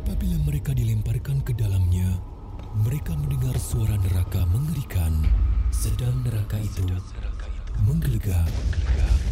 Apabila mereka dilemparkan ke dalamnya, mereka mendengar suara neraka mengerikan. Sedang neraka itu menggelegak.